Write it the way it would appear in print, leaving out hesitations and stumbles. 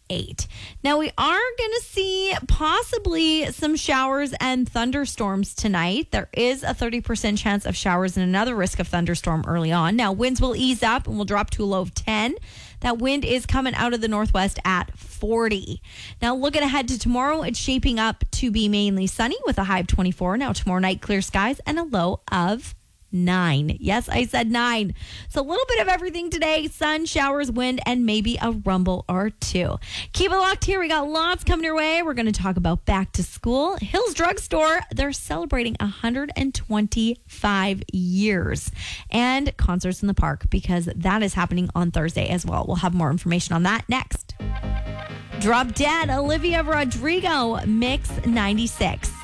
8. Now, we are going to see possibly some showers and thunderstorms tonight. There is a 30% chance of showers and another risk of thunderstorm early on. Now, winds will ease up and will drop to a low of 10. That wind is coming out of the northwest at 40. Now, looking ahead to tomorrow, it's shaping up to be mainly sunny with a high of 24. Now, tomorrow night, clear skies and a low of 9. Yes, I said 9. So a little bit of everything today. Sun, showers, wind, and maybe a rumble or two. Keep it locked here. We got lots coming your way. We're going to talk about back to school. Hills Drugstore, they're celebrating 125 years. And concerts in the park, because that is happening on Thursday as well. We'll have more information on that next. Drop Dead, Olivia Rodrigo, Mix 96.